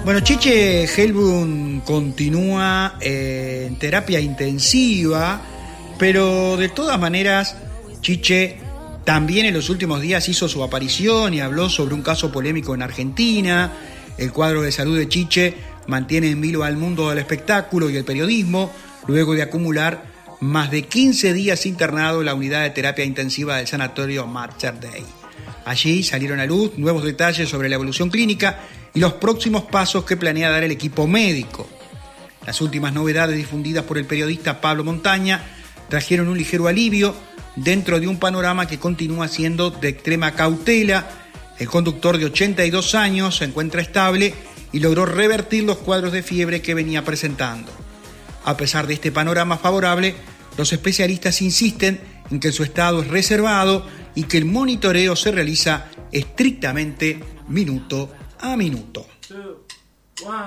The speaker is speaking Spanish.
Bueno, Chiche Hellblum continúa en terapia intensiva, pero de todas maneras, Chiche también en los últimos días hizo su aparición y habló sobre un caso polémico en Argentina. El cuadro de salud de Chiche mantiene en vilo al mundo del espectáculo y el periodismo, luego de acumular más de 15 días internado en la unidad de terapia intensiva del sanatorio Mater Dei. Allí salieron a luz nuevos detalles sobre la evolución clínica y los próximos pasos que planea dar el equipo médico. Las últimas novedades difundidas por el periodista Pablo Montaña trajeron un ligero alivio dentro de un panorama que continúa siendo de extrema cautela. El conductor de 82 años se encuentra estable y logró revertir los cuadros de fiebre que venía presentando. A pesar de este panorama favorable, los especialistas insisten en que su estado es reservado y que el monitoreo se realiza estrictamente minuto a minuto.